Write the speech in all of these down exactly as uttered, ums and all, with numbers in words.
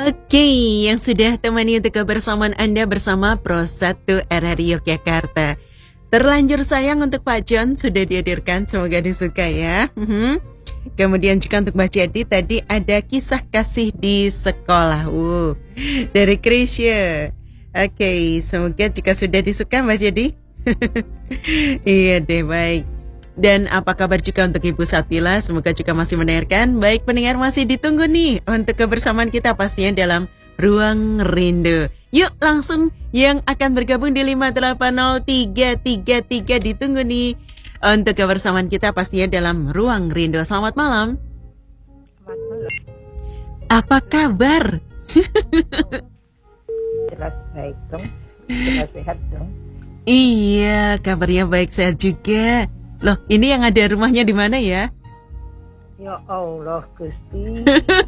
Oke, yang sudah temani untuk kebersamaan Anda bersama Pro satu R R I Yogyakarta. Terlanjur sayang untuk Pak John sudah dihadirkan, semoga disuka ya. Hmm. Kemudian juga untuk Mbak Jadi tadi ada kisah kasih di sekolah. Uh, dari Krisya. Oke, semoga juga sudah disuka Mbak Jadi. Iya deh, baik. Dan apa kabar juga untuk Ibu Satila? Semoga juga masih mendengarkan. Baik pendengar, masih ditunggu nih untuk kebersamaan kita pastinya dalam Ruang Rindu. Yuk langsung yang akan bergabung di lima delapan nol tiga tiga tiga ditunggu nih untuk kebersamaan kita pastinya dalam Ruang Rindu. Selamat malam. Selamat malam. Apa kabar? Jelas baik dong. Jelas sehat dong. Iya, kabarnya baik, sehat juga. Loh, ini yang ada rumahnya di mana ya? Ya Allah, Gusti.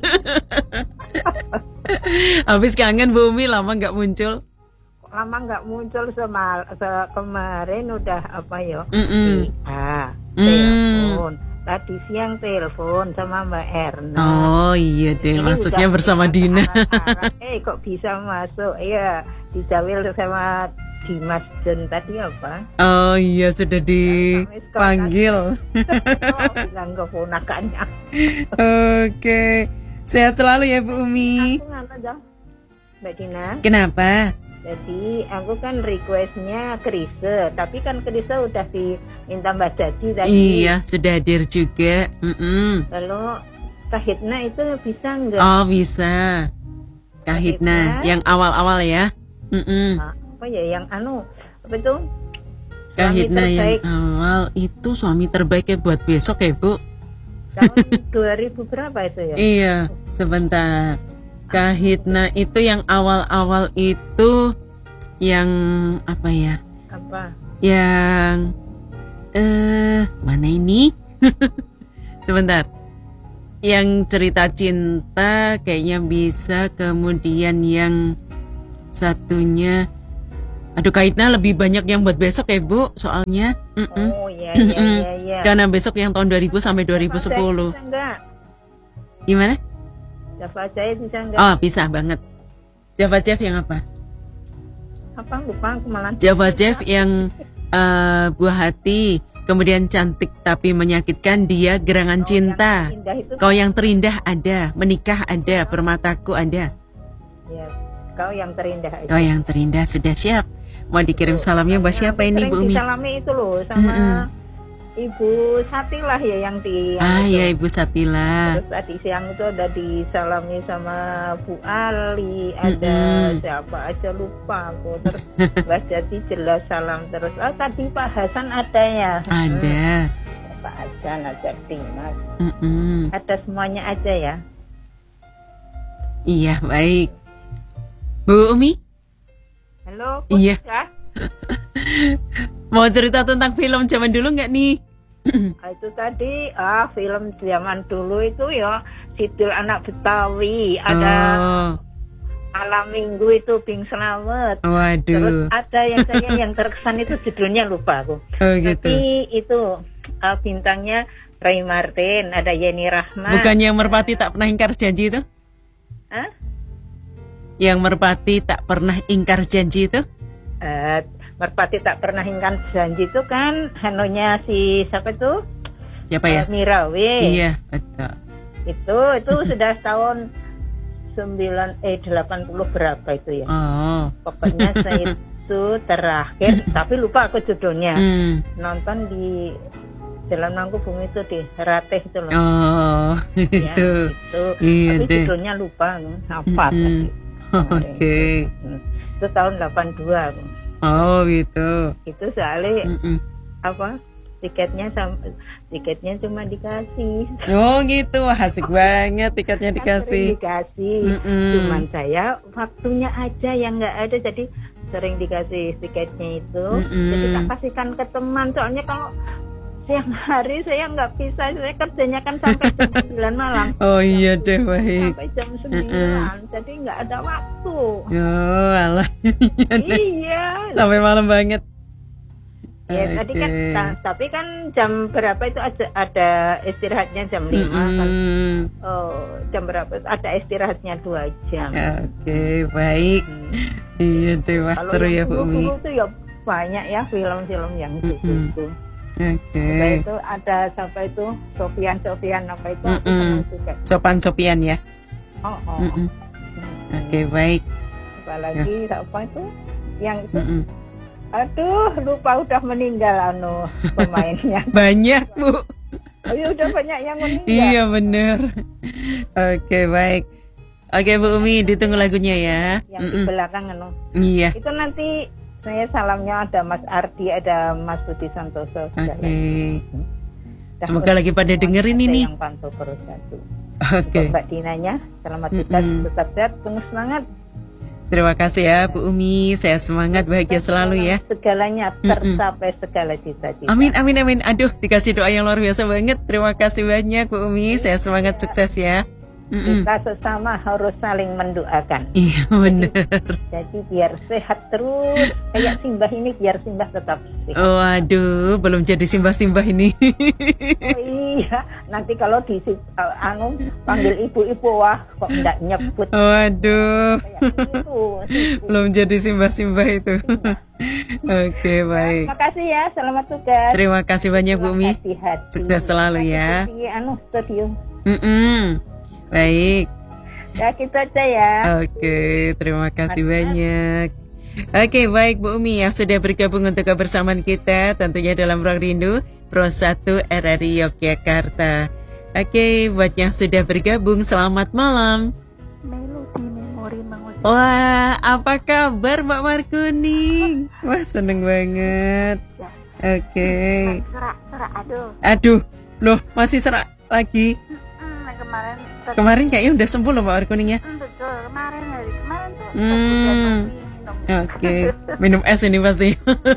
Habis kangen Bu Umi, lama nggak muncul. Kok lama nggak muncul semal se- kemarin udah apa ya? Mm-mm. Iya, Mm. telepon. Tadi siang telepon sama Mbak Erna. Oh iya deh, Ini maksudnya udah bersama Dina. anak-anak. Eh kok bisa masuk? Iya, dijawil sama Dimas John tadi apa? Oh iya, sudah dipanggil. Oh, bilang keponakannya. Oke, sehat selalu ya Bu Umi. Aku ngana dong, Mbak Dina. Kenapa? Jadi aku kan requestnya Krisa, tapi kan Krisa udah diminta Mbak Jadi tadi. Iya, sudah hadir juga. Mm-mm. Lalu Kahitna itu bisa nggak? Oh bisa. Kahitna, Kahitna. yang awal-awal ya. Mm-mm. Nah, apa ya yang anu apa itu? Kahitna Suami yang terbaik awal itu suami terbaik ya buat besok ya Bu. tahun dua ribu berapa itu ya? Iya, sebentar. Kahitna itu yang awal-awal itu yang apa ya? Apa? Yang eh mana ini? Sebentar. Yang cerita cinta kayaknya bisa, kemudian yang satunya, aduh Kahitna lebih banyak yang buat besok ya Bu, soalnya. Mm-mm. Oh iya iya iya iya. Karena besok yang tahun dua ribu sampai dua ribu sepuluh. Bisa enggak? Gimana? Java Jaya bisa enggak? Oh bisa banget. Java Jeff yang apa? Apa lupa aku malah. Java Jeff yang eh, buah hati, kemudian cantik tapi menyakitkan, dia gerangan Oh, cinta. yang indah itu. Kau yang terindah ada, menikah ada, permataku ada. Ya, kau yang terindah aja. Kau yang terindah sudah siap. Mau dikirim salamnya buat siapa ini Bu Umi? Salami itu loh sama Mm-mm. Ibu Satilah ya yang di. Ah yang itu. ya Ibu Satila. Terus tadi siang itu ada disalami sama Bu Ali, ada Mm-mm. siapa aja lupa aku. Terus Mbak Jati jelas salam terus. Oh tadi Pak Hasan ada ya? Ada. Hmm, Pak Hasan ada Dimas. Mm-mm. Ada semuanya aja ya. Iya baik. Bu Umi? Halo. Iya. Ya? Mau cerita tentang film zaman dulu nggak nih? Ah, itu tadi ah film zaman dulu itu ya Sidul Anak Betawi, ada Oh, Malam Minggu itu Bing Slamet. Terus waduh. ada yang saya yang terkesan itu judulnya lupa aku. Oh gitu. Tapi itu uh, bintangnya Roy Martin, ada Yeni Rahman. Bukan yang merpati tak pernah ingkar janji itu? Hah? Yang merpati tak pernah ingkar janji itu? Uh, Merpati tak pernah ingkar janji itu kan hanunya si siapa itu? Siapa ya? Uh, Mirawe. Iya, betul. Itu itu sudah tahun sembilan eh delapan puluh berapa itu ya. Oh. Pokoknya saya itu terakhir tapi lupa aku judulnya. Hmm. Nonton di Jalan Mangku Bumi itu di Rateh itu loh. Oh, Ya, itu. itu. Iya Tapi deh. judulnya lupa apa Mm-mm. tadi. Oke. Hmm. Itu tahun delapan puluh dua aku. Oh, gitu. Itu soalnya Mm-mm. apa? Tiketnya sama tiketnya cuma dikasih. Oh, gitu. Wah, asik banget tiketnya Kan sering dikasih. dikasih. Mm-mm. Cuman saya waktunya aja yang nggak ada jadi sering dikasih tiketnya itu. Mm-mm. Jadi tak kasihkan ke teman. Soalnya kalau siang hari saya nggak bisa, saya kerjanya kan sampai jam sembilan malam. Oh iya deh, baik. Sampai jam sembilan, jadi nggak ada waktu. Oh, alah. Iya deh. Iya. Sampai malam banget. Ya tadi kan, Oke. ta- tapi kan jam berapa itu ada, ada istirahatnya jam lima kan. Mm-mm. Oh, jam berapa itu ada istirahatnya dua jam. Oke, baik. Iya deh, wah Kalau seru ya yang Bu Umi. dulu-dulu tuh ya banyak ya film-film yang Mm-mm. gitu. Oke. Sampai itu ada sampai itu Sofian Sofian apa itu aku Mm-mm. senang juga. Sopan Sopian ya. Oh, oh. Mm-mm. Hmm. Oke, baik. Apalagi apa itu yang itu, Mm-mm. aduh lupa udah meninggal anu pemainnya. Banyak Bu. Oh iya udah banyak yang meninggal. Iya bener. Oke, baik. Oke Bu Umi, ditunggu lagunya ya. Yang di Mm-mm. belakang anu. Iya. Itu nanti saya salamnya ada Mas Ardi, ada Mas Budi Santoso. Oke. Dah, Semoga lagi pada semuanya dengerin ada ini. Yang pantau terus satu. Oke. Untuk Mbak Dinanya, selamat tetap, Mm-mm. tetap sehat, penuh semangat. Terima kasih ya Bu Umi. Saya semangat, bahagia selalu ya. Segalanya Mm-mm. tercapai segala cita-cita. Amin, amin, amin. Aduh, dikasih doa yang luar biasa banget. Terima kasih banyak Bu Umi. Saya semangat, sukses ya. Mm-mm. Kita sesama harus saling mendoakan. Iya bener. Jadi biar sehat terus. Kayak Simbah ini biar Simbah tetap sehat. Waduh, belum jadi simbah-simbah ini. Oh iya, nanti kalau di uh, anu panggil ibu-ibu wah kok enggak nyebut Waduh, kayak gitu. belum jadi simbah-simbah itu. Oke, baik. Makasih ya, selamat tugas. Terima kasih banyak Bu Umi. Hati-hati. Sukses selalu ya. Di anu studio. Mm-mm. Baik. Ya gitu aja ya. Oke, terima kasih banyak. Oke, baik Bu Umi yang sudah bergabung untuk kebersamaan kita tentunya dalam Ruang Rindu Pro satu R R I Yogyakarta. Oke, buat yang sudah bergabung selamat malam. Melodi memori Mang Ujo. Wah, apa kabar Mbak Markuning? Wah, seneng banget. Oke. Serak, serak, aduh. Aduh, loh masih serak lagi. Hmm, kemarin Kemarin kayaknya udah sembuh loh Mbak Markuning ya. Hmm, betul, kemarin hari kemarin tuh Hmm. pas udah minum. Oke, minum es ini pasti.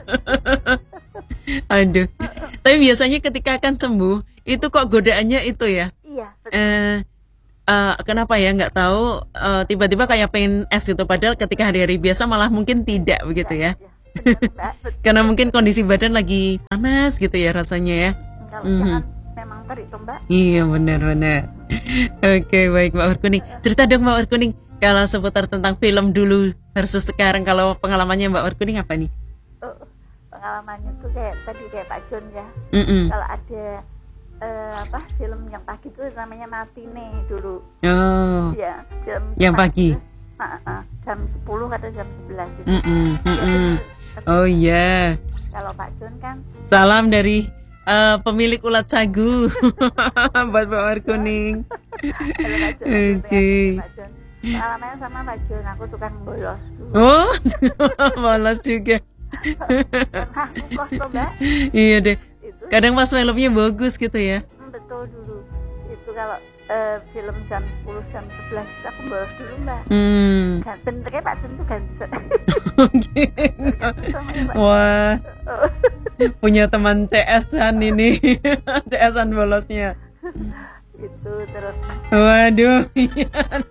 Aduh. Tapi biasanya ketika akan sembuh, itu kok godaannya itu ya. Iya, betul. Eh, eh, kenapa ya nggak tahu. eh, tiba-tiba kayak pengen es gitu. Padahal ketika hari-hari biasa malah mungkin tidak begitu ya. Bener, Mbak, betul. Karena mungkin kondisi badan lagi panas gitu ya rasanya ya. Kalau Mhm. jangan memang terik tuh Mbak. Iya benar-benar. Oke baik Mbak Markuning. Cerita dong Mbak Markuning. Kalau seputar tentang film dulu versus sekarang, kalau pengalamannya Mbak Markuning apa nih? Oh, pengalamannya tuh kayak tadi kayak Pak John ya. Mm-mm. Kalau ada eh, apa film yang pagi tuh namanya Matine dulu. Oh, Ya, jam yang pagi. Ah, ah, jam sepuluh atau jam sebelas gitu. Mm-mm, mm-mm. Tapi Oh iya. kalau Pak John kan Salam dari eh, pemilik ulat sagu buat Mbak Markuning. kalau Pak John Oke. Pak John. Pengalamannya sama Pak John, aku tukang bolos dulu. Oh, malas juga. Pernah aku kos tuh Mbak. Iya deh. Itu Kadang pas filmnya bagus gitu ya. hmm, betul dulu. Itu kalau eh, film jam sepuluh jam sebelas aku bolos dulu Mbak. Hmm. Ganteng kayak Pak John tuh ganteng. Gitu. Sama ya, Pak. Wah, Oh. punya teman C S-an ini. C S-an bolosnya. Itu terus Waduh, iya.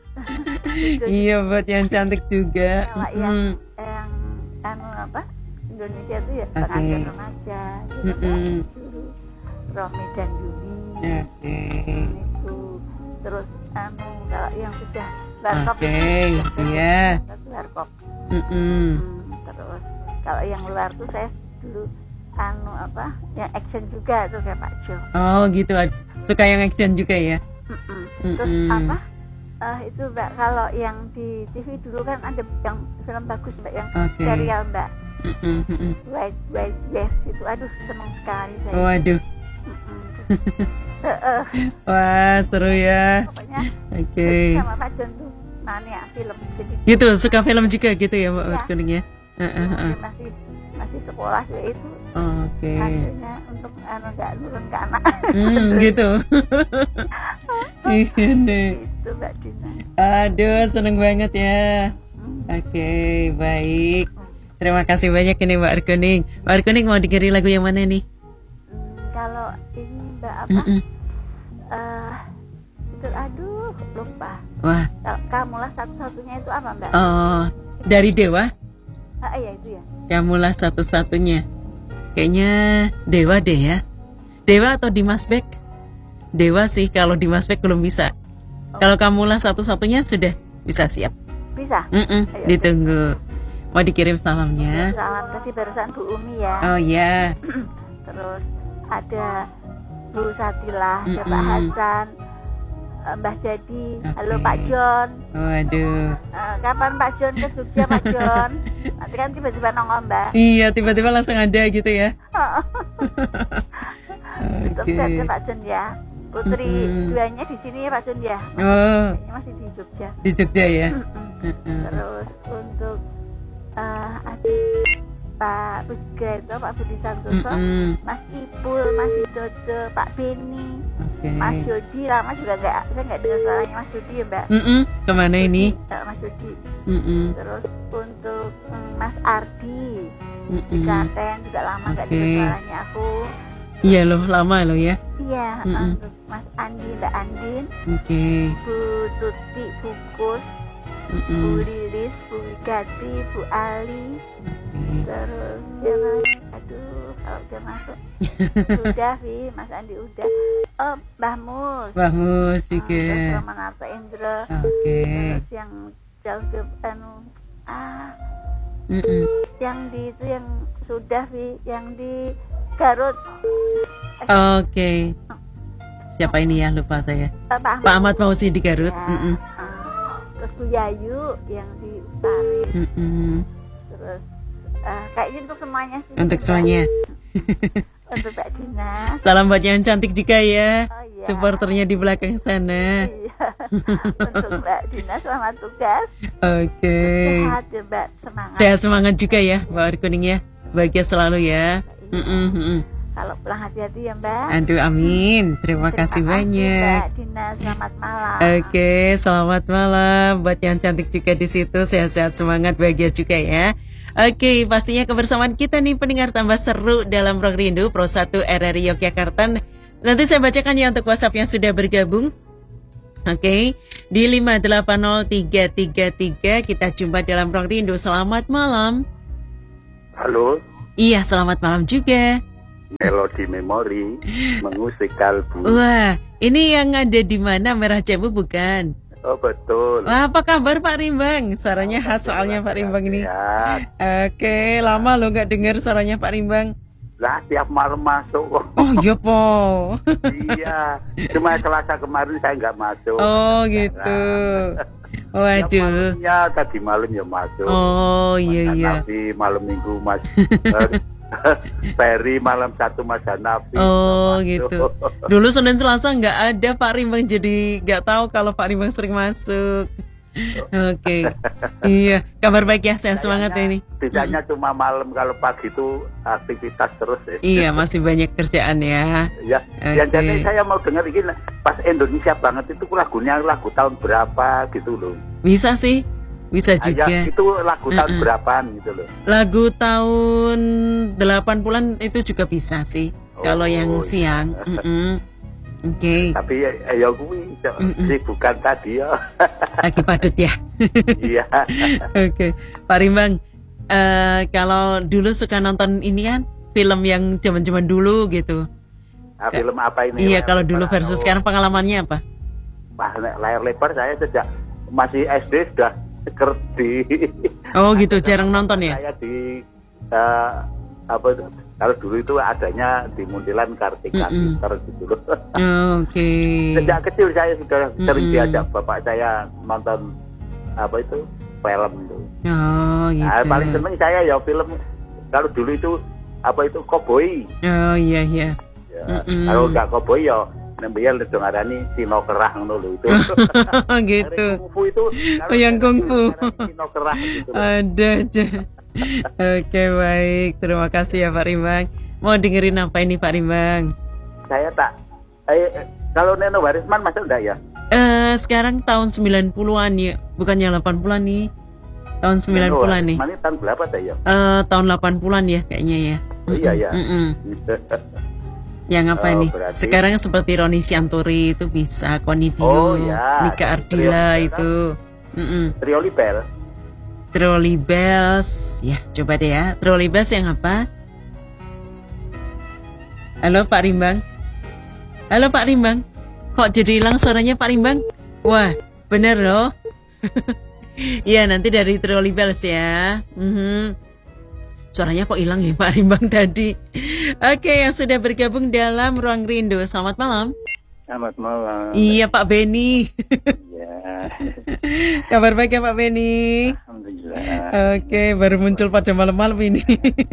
Iya buat yang cantik juga. kalau yang Mm. yang anu apa Indonesia tuh ya Oke. pengantin remaja gitu Mm-mm. kan dulu Romi dan Yuni Oke. itu terus anu kalau yang sudah warkop Oke, itu, iya. satu warkop. Mm-mm. Hmm, terus kalau yang luar tuh saya dulu anu apa yang action juga tuh kayak Pak Jo. Oh gitu, suka yang action juga ya. Mm-mm. Terus Mm-mm. apa eh, itu Mbak kalau yang di T V dulu kan ada yang film bagus Mbak yang Oke. serial Mbak Mm-mm, mm-mm. White White Yes itu aduh seneng sekali saya. Waduh, Mm-mm. Eh, eh, wah seru ya. pokoknya Oke. sama Pak John tuh mania film jadi Gitu, suka film juga gitu ya Mbak Iya. Markuning ya. Heeh, heeh. dia masih masih sekolah ya itu Oke. akhirnya untuk anu nggak nurun ke anak. Hmm, gitu. Iya deh. Itu Mbak Dina. Aduh, seneng banget ya. Hmm. Oke, baik. Terima kasih banyak ini Mbak Markuning. Mbak Markuning mau dengerin lagu yang mana nih? Hmm, kalau ini Mbak apa? Mm-mm. Eh, itu aduh lupa. Wah, Kalau kamulah satu-satunya itu apa Mbak? oh, dari Dewa. Ah iya itu ya. Kamulah satu-satunya. Kayaknya Dewa deh ya. Dewa atau Dimas Beck? Dewa sih, kalau Dimas Beck belum bisa. Kalau kamulah satu-satunya sudah bisa siap. Bisa? Mm-mm, Ayo, ditunggu. Mau dikirim salamnya? salam tadi barusan Bu Umi ya. Oh ya. Terus ada Bu Satilah, ada Mm-mm. Pak Hasan, eh, Mbah Jadi, halo Oke. Pak John. Waduh. Eh, kapan Pak John ke Jogja Pak John? Nanti kan tiba-tiba nongol Mbak. Iya, tiba-tiba langsung ada gitu ya. Untuk Oke. okay. Pak John ya. Putri Mm-mm. duanya di sini ya Pak John ya. Oh, Kayaknya masih di Jogja. di Jogja ya. Mm-mm. Mm-mm. Terus untuk eh adik Pak Pusga itu Pak Budi Santoso, Mm-mm. Mas Ipul, Mas Widodo, Pak Beni, Oke. Mas Jody, lama juga nggak, saya nggak dengar suaranya Mas Jody ya Mbak. Mm-mm. Kemana ini? Eh, Mas Jody. Mm-mm. Terus untuk mm, Mas Ardi di Mm-mm. Klaten juga lama nggak Oke. dengar suaranya aku. Iya loh, lama loh ya. Iya, Mm-mm. untuk Mas Andi, Mbak Andin, Oke. Bu Tuti, Bukus, Bu Mm-mm. Lilis, Bu Wigati, Bu Ali, Oke. terus siapa lagi? Aduh, kalau udah masuk udah Vi, Mas Andi udah. Oh, Mbah Mus, Bagus terus juga. Romanarto Indra, Oke. terus yang jauh ke anu ah Mm-mm. yang di itu yang sudah Vi, yang di Garut. Oke. Siapa ini ya? Lupa saya. Eh, Pak Pak Ahmad Fauzi di Garut. Ya, Mm-mm. ah, terus Bu Yayu yang di Utari, Mm-mm. terus eh, kayaknya untuk semuanya sih. Untuk Mbak. semuanya. Untuk Mbak Dina. Salam buat yang cantik juga ya. Oh iya. Supporternya di belakang sana. Iya. Untuk Mbak Dina selamat tugas. Oke. Sehat ya Mbak, semangat. Sehat semangat juga ya, Mbak Ari Kuning ya. Bahagia selalu ya. Iya. Mm-mm, mm-mm. Kalau pulang hati-hati ya Mbak. Aduh, amin. Terima kasih banyak. Mbak Dina, selamat malam. Oke, selamat malam buat yang cantik juga di situ. Sehat-sehat, semangat, bahagia juga ya. Oke, pastinya kebersamaan kita nih pendengar tambah seru dalam Rock Rindu Pro satu R R I Yogyakarta. Nanti saya bacakan ya untuk WhatsApp yang sudah bergabung. Oke, di lima delapan nol tiga tiga tiga kita jumpa dalam Rock Rindu. Selamat malam. Halo, Iya, selamat malam juga. melodi memori mengusik kalbu. Wah, ini yang ada di mana? Merah Jambu bukan? Oh betul. Wah, apa kabar Pak Rimbang? Suaranya khas soalnya Pak Rimbang ini. Ya, Oke, lama lo nggak dengar suaranya Pak Rimbang. lah tiap malam masuk kok. Oh iya po. Iya, cuma Selasa kemarin saya nggak masuk. Oh gitu. Waduh. Ya tadi malam ya masuk. Oh iya iya. Nabi malam minggu mas. Ferry malam satu Mas Hanafi. Oh masuk. gitu. Dulu Senin Selasa nggak ada Pak Rimbang, jadi nggak tahu kalau Pak Rimbang sering masuk. Oke. Iya, kabar baik ya, saya semangat ya ini. Tidaknya cuma malam, kalau pagi itu aktivitas terus ya. Iya, masih banyak kerjaan ya. Ya, Oke. yang jadi saya mau dengar ini pas Indonesia banget itu lagunya lagu tahun berapa gitu loh. Bisa sih, bisa Ah, ya, juga. itu lagu tahun Mm-mm. berapaan gitu loh. Lagu tahun delapan puluhan itu juga bisa sih. Oh, Kalau yang iya. siang. Mm-mm. Oke, Tapi ya, ya gue Mm-mm. bukan tadi ya. lagi padat ya. Iya. Oke, Pak Rimbang, eh, kalau dulu suka nonton ini kan film yang zaman-zaman dulu gitu. Nah, film apa ini? Iya, Layar kalau dulu lebar. versus Oh, sekarang pengalamannya apa? Wah, layar lebar saya sejak masih S D sudah kerdi. Oh gitu, jarang nonton ya? Saya di eh, apa itu? Kalau dulu itu adanya di Muntilan Kartika Mm-mm. Theater gitu loh. Oke. Sejak kecil saya sudah sering Mm-mm. diajak bapak saya nonton apa itu film itu. Oh gitu. Nah, paling seneng saya ya film kalau dulu itu apa itu koboi. Oh iya iya. Ya, Mm-mm. kalau nggak koboi ya nembian itu ngarani Sino Kerah ngono lho itu. Gitu. Dari kungfu itu. kalau Oh, yang ngarani kungfu. Sino Kerah gitu. loh. Ada aja. Oke baik, terima kasih ya Pak Rimbang. Mau dengerin apa ini Pak Rimbang? Saya tak. Eh, eh, kalau Neno Warisman masuk enggak ya? Eh sekarang tahun sembilan puluhan ya, bukannya delapan puluhan nih. Tahun sembilan Neno puluhan nih. Warisman ini tahun berapa teh ya? Eh tahun delapan puluhan ya kayaknya ya. Oh, iya, iya. Mm-mm. Yang apa Oh, nih? berarti- Sekarang seperti Roni Sianturi itu bisa, Konidio, Oh, ya. Nika Trio Ardila Bel, itu. Mm-mm. Trio Libel. Trolly Bells, ya coba deh ya. Trolly Bells yang apa? Halo Pak Rimbang. Halo Pak Rimbang. Kok jadi hilang suaranya Pak Rimbang? Wah, bener loh. Iya, nanti dari Trolibels ya. Mm-hmm. Suaranya kok hilang ya Pak Rimbang tadi. Oke, yang sudah bergabung dalam Ruang Rindu, selamat malam. Selamat malam. Iya Pak Beni. Ya. Kabar baik ya Pak Beni? Alhamdulillah. Oke, baru muncul pada malam-malam ini.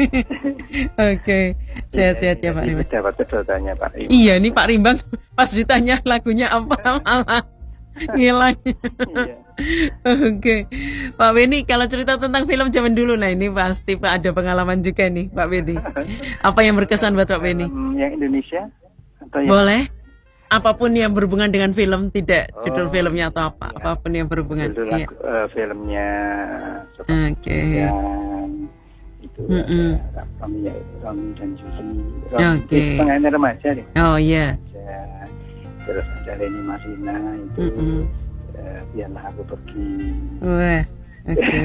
Oke, sehat-sehat ya Pak Rimbang. Dapat sedotannya Pak Rimbang. Iya, ini Pak Rimbang pas ditanya lagunya apa malah ngilang. Iya. Oke, Pak Beni, kalau cerita tentang film zaman dulu, nah ini pasti Pak ada pengalaman juga nih Pak Beni. Apa yang berkesan buat Pak Beni? Um, yang Indonesia atau yang Boleh. Apapun yang berhubungan dengan film, tidak Oh, judul filmnya atau apa, iya. apapun yang berhubungan. judul Iya. lagu, eh, filmnya Oke. yang itu Mm-mm. ada Romi ya, Romi dan Juli. Oke. Pengennya remaja deh. Oh iya. Remaja. Terus ada Leni Masina itu Mm-mm. eh, biarlah aku pergi. Wah. Oke.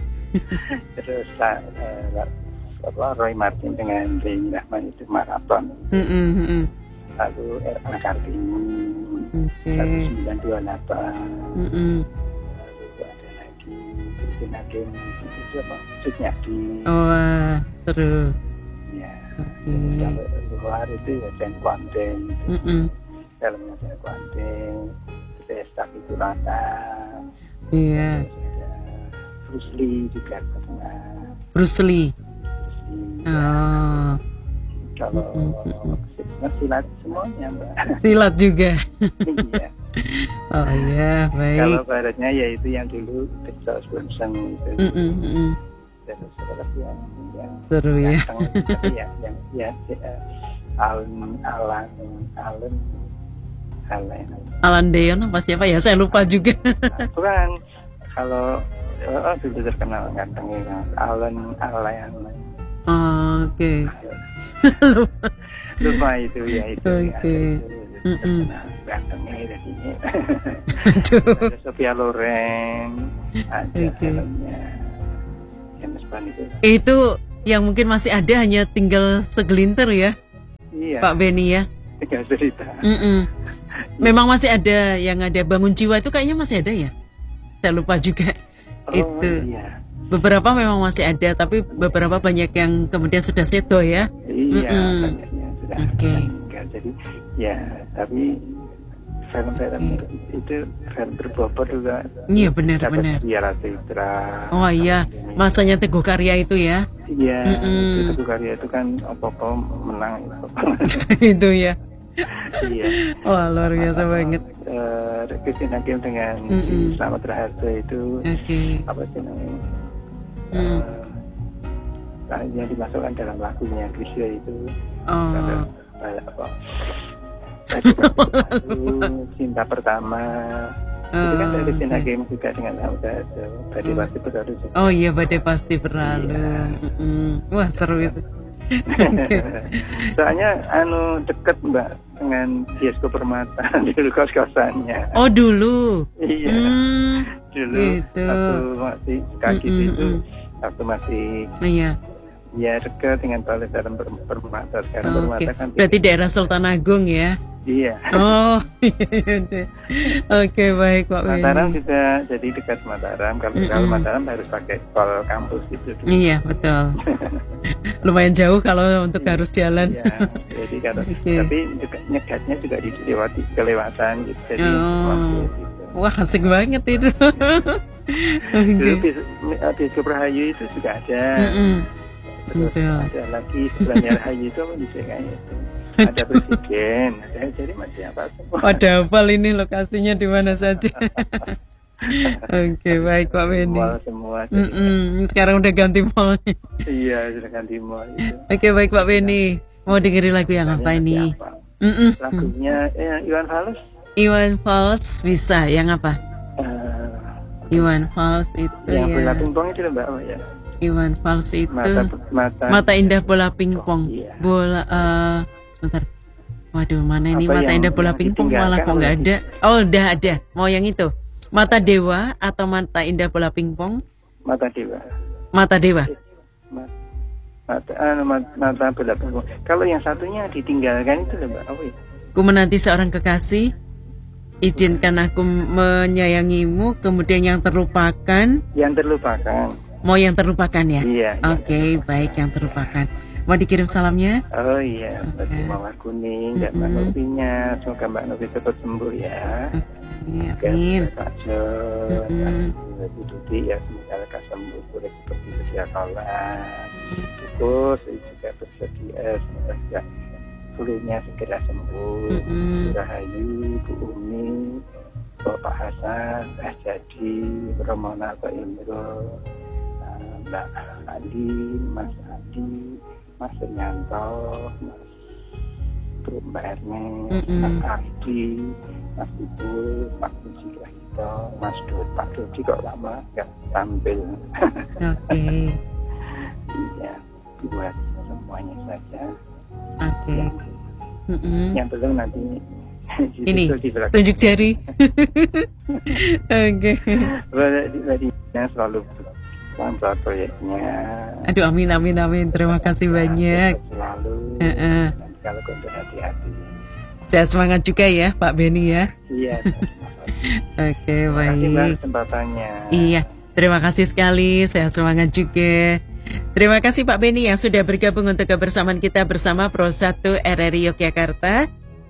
Terus eh, apa Roy Martin dengan Reni Rahman itu maraton. Mm-mm, mm-mm. Lalu R A Kartini Oke. seribu sembilan ratus dua puluh delapan. Mm-mm. Lalu ada lagi Christine Hakim itu apa? Suknyadi. Oh, wah, seru. Ya. Oke. Kalau luar itu ya Chen Kuanteng. Mm-mm. Filmnya Chen Kuanteng. Terus tak itu rata. Iya. Terus ada Bruce Lee juga pernah. Bruce Lee. Bruce Lee. Oh. Kalau Mm-mm. silat semuanya Mbak. Silat juga. Iya. Oh iya, Kalau baik. baratnya ya itu yang dulu Texas Bronson itu. Mm-mm, mm-mm. Terus terus yang yang Seru ya. yang ya yang ya Alan Alan Alan Alan Alan Deon apa siapa ya? Saya lupa juga. bukan kalau oh, dulu terkenal gantengnya Alan Alan Oke. lupa itu ya itu Oke. ya, Mm-mm. terkenal gantengnya ini Aduh. ada Sophia Loren ada Oke. filmnya James Bond itu Itu yang mungkin masih ada, hanya tinggal segelintir ya, iya Pak Beni ya. tiga cerita. Mm-mm. Memang masih ada, yang ada Bangun Jiwa itu kayaknya masih ada ya. Saya lupa juga. Oh, Itu iya. beberapa memang masih ada, tapi beberapa banyak yang kemudian sudah sedo ya. Iya, Mm-mm. banyaknya sudah Oke. meninggal. Jadi ya, tapi film-film itu film berbobot juga. Iya, benar, dapat benar. Piala Citra. Oh iya, masanya Teguh Karya itu ya. Iya, Mm-mm. itu karya itu kan apa-apa menang. Itu ya. Iya. Wah, luar biasa banget. Eh, Christine Hakim dengan Mm-mm. si Slamet Raharjo itu Oke. apa sih namanya? Mm. Eh, yang dimasukkan dalam lagunya Krisya itu. Oh. Ada banyak apa? Lalu Cinta Pertama itu kan dari Christine Hakim juga dengan Auda Badai Pasti Berlalu juga. Oh iya, Badai Pasti Berlalu. Mm-mm. Wah, seru itu. Soalnya anu deket Mbak dengan Bioskop Permata dulu kos-kosannya. Oh dulu. Iya. Hmm, Dulu gitu. waktu masih kaki Mm-mm, itu mm. waktu masih Iya. ya dekat dengan Balai Dalam Per- Permata sekarang Oh, Oke. Permata kan Berarti daerah Sultan Agung ya. iya. Oh. iya deh. Oke, baik Pak Mataram Beni. juga jadi dekat Mataram. Kalau Mm-mm. kalau Mataram harus pakai tol kampus gitu. Iya, betul. Lumayan jauh kalau untuk harus jalan. Iya, jadi kalau Oke. tapi juga nyegatnya juga dilewati kelewatan gitu. Jadi Oh. mampir gitu. Wah, asik banget itu. Dulu Oke. bis, Bioskop Rahayu itu juga ada. Mm-mm. Terus Betul. ada lagi sebelahnya Rahayu itu apa bisa kayak itu. Ada presiden, ada jadi masih apa semua. Pada hafal ini lokasinya di mana saja. Oke, baik Pak Beni. Mall semua. jadi- Mm-mm. Sekarang udah ganti mall. Iya, sudah ganti mall itu. Oke, baik Pak Beni. Mau dengerin lagu yang apa ini? Siapa? Mm-mm. Lagunya eh, Iwan Fals. Iwan Fals bisa. Yang apa? eh, Iwan Fals itu yang bola ya. pingpong itu loh Mbak, oh, ya. Iwan Fals itu Mata mata. Mata Indah Bola Pingpong. Iya. Bola eh sebentar. Waduh, mana ini Apa Mata yang- Indah Bola yang Pingpong malah ditinggalkan kok nggak oleh- ada. Oh, udah ada. Mau yang itu. Mata Dewa atau Mata Indah Bola Pingpong? Mata Dewa. Mata Dewa. Ma- mata anu, mata bola pingpong. Kalau yang satunya ditinggalkan itu loh Mbak, apa ya? Ku menanti seorang kekasih, izinkan aku menyayangimu, kemudian yang terlupakan. Yang terlupakan. Mau yang terlupakan ya? Iya. Oke, okay, baik yang terlupakan. Mau dikirim salamnya? Oh iya, bagi okay. Mawar Kuning dan Mbak Mm-mm. Novinya. Semoga Mbak Novi cepat sembuh ya. Iya, amin. Pak John, Mm-mm. Ibu Dudi ya, semoga lekas sembuh boleh seperti sedia kala. Terus juga bersedia, semoga juga flu-nya segera sembuh. Mm-mm. Rahayu, Bu Umi, Bapak Hasan, Mbak Jadi, Romana, Pak Indro, Mbak Andi, Mas Adi, Mas Senyanto, Mas Bu Mbak Ernest, Mm-mm. Mas Ardi, Mas Ibu, Pak Puji Rahito, Mas Dut, Pak Dodi kok lama nggak tampil. Oke, Iya, buat semuanya saja. oke. Yang, Mm-mm. yang belum nanti Ini di belakang. tunjuk jari. Oke. Berarti selalu mantap proyeknya. Aduh, amin amin amin. Terima kasih banyak. Selalu. Uh-uh. Dan kalau untuk hati-hati. Saya semangat juga ya, Pak Beni ya. Iya. Oke, Terima kasih Mbak baik. kesempatannya. Iya, terima kasih sekali. Saya semangat juga. Terima kasih Pak Beni yang sudah bergabung untuk kebersamaan kita bersama Pro satu R R I Yogyakarta.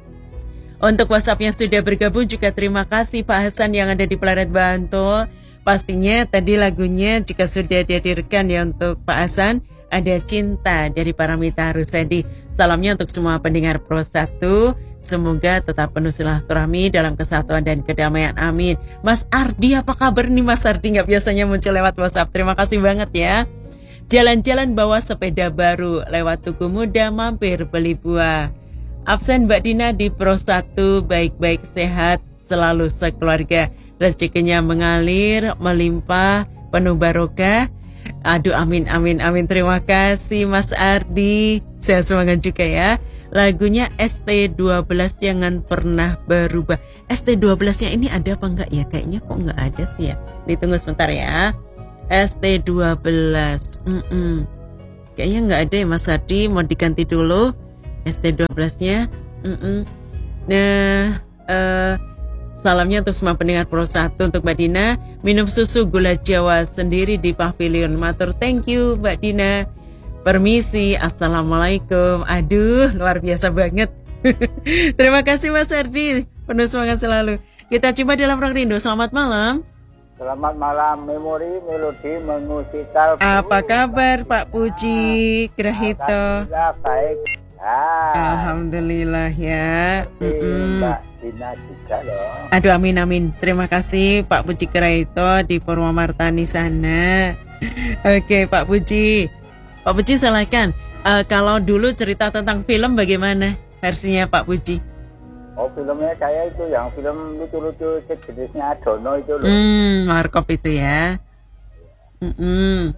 Untuk WhatsApp yang sudah bergabung juga terima kasih Pak Hasan yang ada di Planet Bantul. Pastinya tadi lagunya juga sudah dihadirkan ya untuk Pak Hasan. Ada Cinta dari Paramita Rusadi. Salamnya untuk semua pendengar Pro satu. Semoga tetap penuh silaturahmi dalam kesatuan dan kedamaian. Amin. Mas Ardi, apa kabar nih Mas Ardi? Nggak biasanya muncul lewat WhatsApp. Terima kasih banget ya. Jalan-jalan bawa sepeda baru. Lewat Tugu Muda mampir beli buah. Absen Mbak Dina di Pro satu. Baik-baik sehat selalu sekeluarga. Rezekinya mengalir, melimpah, penuh barokah. Aduh, amin, amin, amin. Terima kasih Mas Ardi. Saya semangat juga ya. Lagunya S T dua belas jangan pernah berubah. S T dua belas-nya ini ada apa enggak ya? Kayaknya kok enggak ada sih ya. Ditunggu sebentar ya. S T dua belas. Mm-mm. Kayaknya enggak ada ya Mas Ardi. Mau diganti dulu S T dua belas-nya. Mm-mm. Nah, eh... salamnya untuk semua pendengar Pro satu, untuk Mbak Dina. Minum susu gula Jawa sendiri di Pavilion. Matur thank you Mbak Dina. Permisi, assalamualaikum. Aduh, luar biasa banget. Terima kasih Mas Ardi. Penuh semangat selalu. Kita coba dalam Rock Rindu. Selamat malam. Selamat malam, memori melodi mengusikal. Apa kabar Pak Puji Grahito? Alhamdulillah baik. Ah, Alhamdulillah ya. Mm-mm. Mbak Dina juga loh. Aduh, amin amin. Terima kasih Pak Puji Grahito di Purwomartani sana. Oke Pak Puji. Pak Puji silakan. Uh, kalau dulu cerita tentang film bagaimana versinya Pak Puji? Oh, filmnya saya itu yang film lucu-lucu sejenisnya Dono itu loh. Hmm, Warkop itu ya. Mm-mm.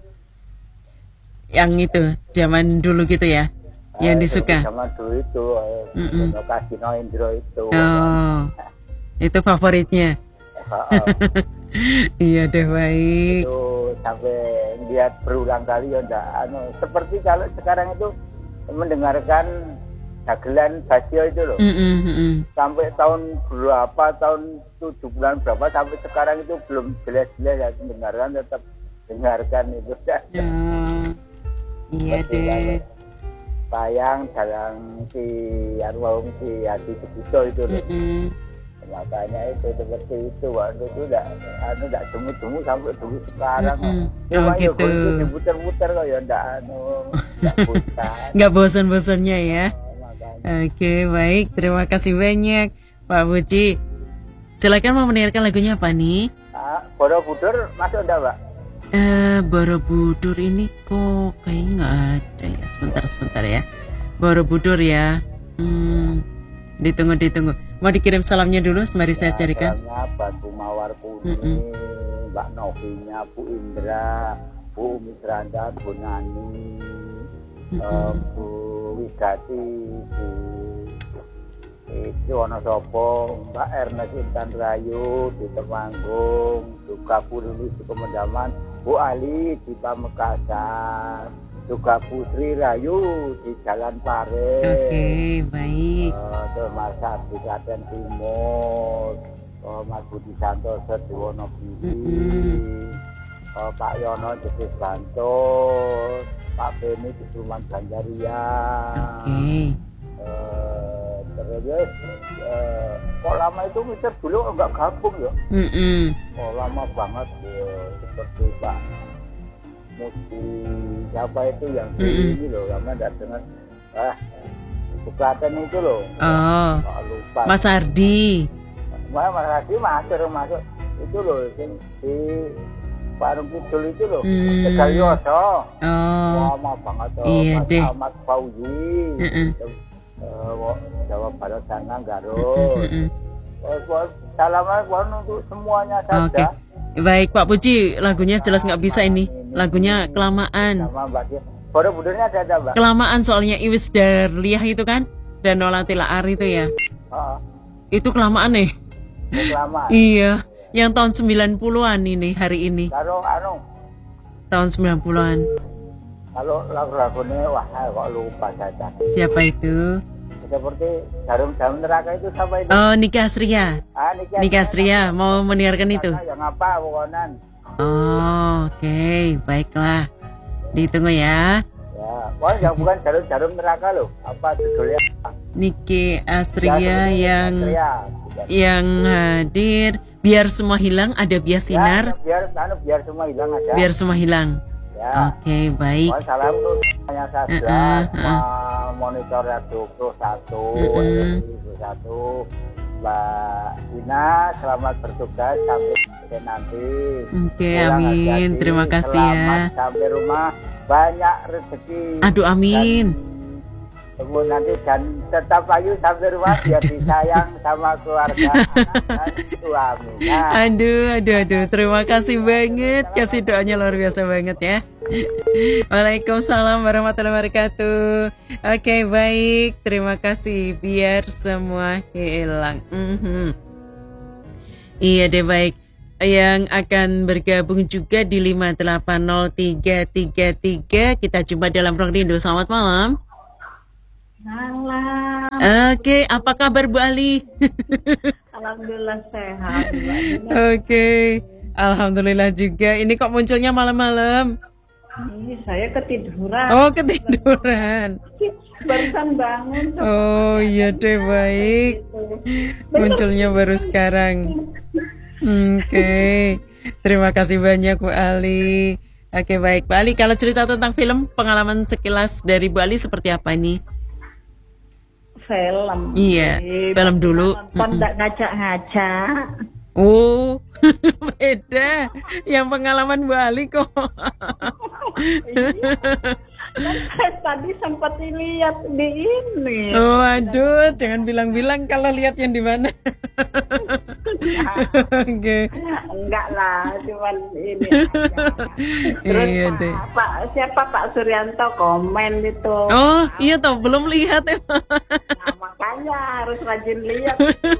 Yang itu zaman dulu gitu ya, Ah, yang itu disuka. Zaman dulu itu, eh, Mm-mm. Dono Kasino Indro itu. Oh, itu favoritnya. Ah, ah. Iya deh, baik. Itu sampai lihat berulang kali ya enggak anu seperti kalau sekarang itu mendengarkan dagelan Basio itu loh. Mm-mm, mm-mm. Sampai tahun berapa, tahun tujuh bulan berapa sampai sekarang itu belum jelas-jelas ya mendengarkan, tetap dengarkan itu. Oh, iya deh. Sayang dalam si Arwahum si Hadi Kedito itu loh. Mm-mm. Makanya itu seperti itu waktu itu enggak anu enggak jemu-jemu sampai dulu sekarang. Mm-mm. Cuma Oh, ya gitu. itu diputer-puter kok ya enggak anu enggak bosan. Nggak bosan-bosannya ya. Makanya. Oke, baik. Terima kasih banyak Pak Puji. Silakan mau mendengarkan lagunya apa nih? Ah, Borobudur masuk enggak, Mbak? Eh, Borobudur ini kok kayaknya nggak ada ya. Sebentar, sebentar ya. Borobudur ya. Hmm, ditunggu, ditunggu. Mau dikirim salamnya dulu, sembari saya carikan. Salamnya Batu Mawar Kuning, Mm-mm. Mbak Novinya, Bu Indra, Bu Misranda, Bu Nani, Mm-mm. eh, Bu Widati, Bu itu Wonosopo, Mbak Ernest Intan Rayu di Temanggung, juga Bu Lili di Kemendaman, Bu Ali di Pamekasan, juga Putri Rayu di Jalan Pare. Oke, baik. Uh, Mas Ardi Klaten Timur, uh, Mas Budi Santoso di Wonogiri, Mm-mm. uh, Pak Yono di Bantul, Pak Beni di Suman Ganjaria. Oke. Uh, terus uh, kok lama itu mikir dulu enggak gabung ya? Mm-mm. Oh lama banget ya, seperti Pak Musti siapa itu yang Mm-mm. ini loh, lama enggak dengar. Ah, Klaten itu loh. Oh, Kok lupa. Mas Ardi. Mas Mas Ardi masuk masuk itu loh, yang di Parung Kidul itu loh, Hmm. Tegal Yoso. Oh, Lama banget tuh. iya Mas deh. Ahmad Fauzi. Mm-mm. Eh, Jawa Barat sana Garut. Mm-mm. Eh, buat salaman buat untuk semuanya Oke. saja. Baik Pak Puji, lagunya jelas nggak bisa ini. Lagunya kelamaan. Sama Mbak Dia. Borobudur-nya ada ada Mbak. Kelamaan soalnya Iwis Darliah itu kan, dan Nola Tilaar itu ya. Oh, Itu kelamaan nih. lama. Iya, yang tahun sembilan puluhan ini hari ini. Kalau anu, Tahun sembilan puluhan. kalau lagu-lagunya wah kok lupa saja. Siapa itu? Seperti Jarum-Jarum Neraka itu siapa itu? Oh, Nika Astria. Ah, Niki Nika Astria mau mendengarkan itu. Yang apa wonan? Oh, oke, baiklah. Ditunggu ya. Ya, wah yang bukan Jarum-Jarum Neraka loh. Apa judulnya? Niki Astria Ya, yang Astria. yang hadir. Biar semua hilang, ada Bias Sinar. Ya, biar anu biar semua hilang aja. Biar semua hilang. Ya. Oke, baik. Oh, salam tuh hanya saja Uh-uh, uh-uh. monitor Radio Pro satu, Uh-uh. Pro satu, Mbak Ina, selamat bertugas sampai nanti. Oke, Pulang amin. hati-hati, Terima kasih selamat ya. sampai rumah, banyak rezeki. Aduh, amin. Tunggu nanti dan tetap ayu sampai rumah biar disayang sama keluarga anak dan suami. Nah, Aduh, aduh, aduh. Terima kasih banget. Kasih doanya luar biasa banget ya. Waalaikumsalam warahmatullahi wabarakatuh. Oke, baik. Terima kasih. Biar semua hilang. Mhm. Iya deh, baik. Yang akan bergabung juga di lima delapan nol tiga tiga tiga. Kita jumpa dalam Ruang Rindu. Selamat malam. Malam. Oke, apa kabar Bu Ali? Alhamdulillah sehat, Mbak Dina. Oke, alhamdulillah juga. Ini kok munculnya malam-malam? Ini saya ketiduran. Oh, ketiduran. Barusan bangun. Oh, iya deh, baik. Munculnya baru sekarang. Oke, terima kasih banyak Bu Ali. Oke, baik Bu Ali. Kalau cerita tentang film, pengalaman sekilas dari Bu Ali seperti apa nih? Film. Iya, Jadi, film dulu. nonton nggak ngacak-ngacak. Oh, beda. Yang pengalaman Bu Ali kok. Kan saya tadi sempat lihat di ini. Oh, aduh, jangan bilang-bilang kalau lihat yang di mana. Oke. Enggak lah, cuman ini aja. Terus Iya Pak, deh. Pak siapa Pak Suryanto komen itu. Oh, iya toh, belum lihat emang. Nah, makanya harus rajin lihat.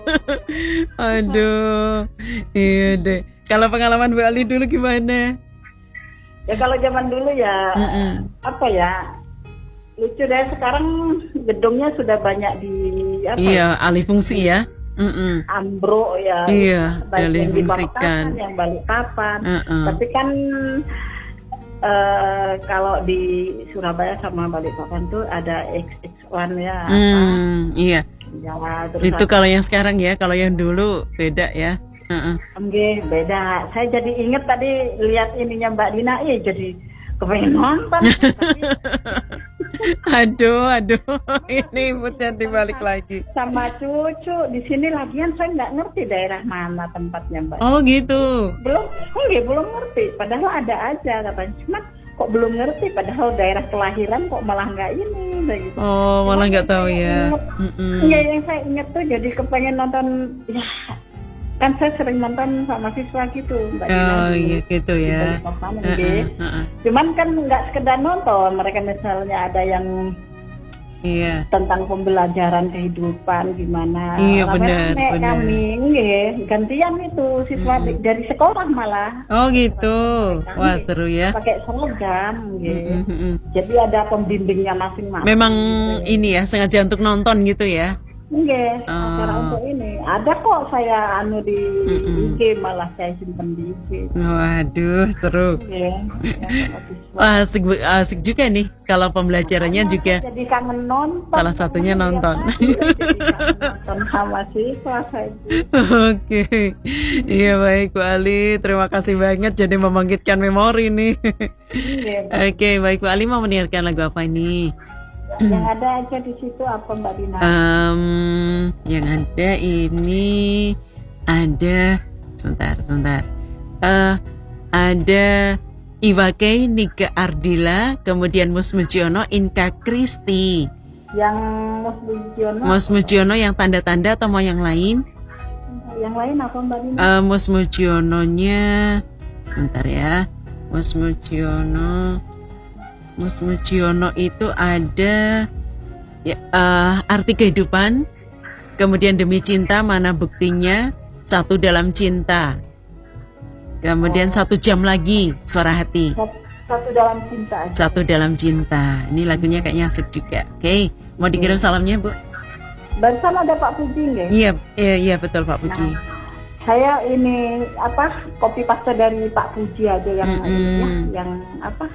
Aduh, iya deh. Kalau pengalaman Bu Ali dulu gimana? Ya kalau zaman dulu ya Mm-mm. apa ya, lucu deh, sekarang gedungnya sudah banyak di apa Iya, alih fungsi ya. Mm-mm. ambruk ya. Iya, Baik yang di dialihfungsikan. Balikpapan, yang Balikpapan. Uh-uh. Tapi kan eh, kalau di Surabaya sama Balikpapan tuh ada X X satu ya. apa, Hmm, iya. ya terus Itu kalau yang sekarang ya, kalau yang dulu beda ya. Uh-uh. Oke, beda. Saya jadi inget tadi lihat ininya Mbak Dina, iya jadi kepengen nonton. Tapi Aduh, aduh, ini imutnya dibalik lagi. sama cucu di sini lagian saya nggak ngerti daerah mana tempatnya Mbak. Oh gitu. Belum, enggak belum ngerti. Padahal ada aja katanya. Cuma kok belum ngerti. Padahal daerah kelahiran kok malah nggak ini, begitu. Oh, malah nggak tahu ya. Mm-mm. Enggak, yang saya ingat tuh jadi kepengen nonton. Ya, kan saya sering nonton sama siswa gitu, Mbak Dina. Oh di- iya gitu di ya. Balikpapan, Uh-uh, nggih. uh-uh. Cuman kan nggak sekedar nonton, mereka misalnya ada yang Iya. tentang pembelajaran kehidupan gimana. Iya, benar, Rame-rame benar. kami nggih, gantian itu siswa Mm-mm. dari sekolah malah Oh gitu. Wah, Kami seru ya. pakai seragam nggih. Mm-mm. Jadi ada pembimbingnya masing-masing. Memang gitu. ini ya sengaja untuk nonton gitu ya. Nggih, Oh. acara untuk ini. Ada kok saya anu di Mm-mm. I G, malah saya simpen di I G. Waduh, seru. Nggih, ya, sama siswa. Wah, asik, asik juga nih kalau pembelajarannya Makanya juga. jadi kangen nonton. Salah satunya nonton. Ya, jadi kangen nonton sama siswa saya. Oke, iya baik Bu Ali, terima kasih banget jadi membangkitkan memori nih. Nggih, Oke, baik Bu Ali mau mendengarkan lagu apa ini? yang ada aja di situ apa Mbak Dina? Em, yang ada ini ada sebentar, sebentar. Eh, ada Iwake Nika Ardila, kemudian Mus Mujiono Inka Kristi. Yang Mas Bujiono, Mus Mujiono yang tanda-tanda atau mau yang lain? yang lain apa Mbak Dina? Eh, Mus Mujiononya sebentar ya. Mus Mujiono Mus Mujiono itu ada ya, eh, arti kehidupan, kemudian demi cinta mana buktinya, satu dalam cinta, kemudian satu jam lagi suara hati, Satu dalam cinta aja. satu dalam cinta. Ini lagunya kayaknya asik juga. Oke, mau dikirim salamnya Bu? Barusan ada Pak Puji nggih? Iya, iya, iya betul Pak Puji. Saya ini apa copy paste dari Pak Puji aja yang Mm-mm. ini ya, yang apa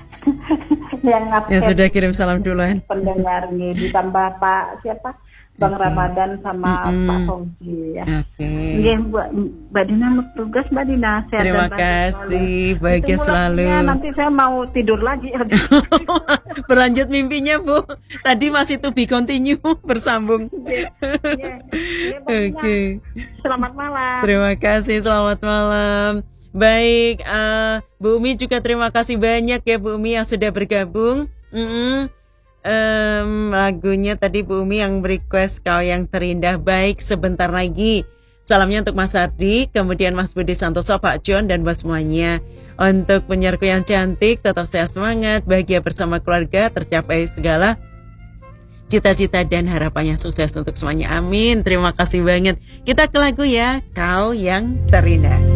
yang Ya absen sudah kirim salam duluan. pendengar nih, ditambah Pak siapa Bang Oke. Ramadan sama Mm-mm. Pak Fauzi ya. Oke. Nggih, Mbak Mbak Dina tugas Mbak Dina. Sehat Terima dan bahagia kasih, selalu. bahagia Ditunggu selalu. lagunya, nanti saya mau tidur lagi. Berlanjut mimpinya Bu. Tadi masih to be continue bersambung. Iya, iya, iya, Mbak Dina. Oke. Selamat malam. Terima kasih, selamat malam. Baik, eh, Bu Umi juga terima kasih banyak ya Bu Umi yang sudah bergabung. Mm-mm. Em, lagunya tadi Bu Umi yang request Kau Yang Terindah. Baik, sebentar lagi. Salamnya untuk Mas Ardi, kemudian Mas Budi Santoso, Pak John, dan buat semuanya. Untuk penyiarku yang cantik, tetap sehat semangat, bahagia bersama keluarga, tercapai segala cita-cita dan harapannya, sukses untuk semuanya. Amin. Terima kasih banget. Kita ke lagu ya, Kau Yang Terindah.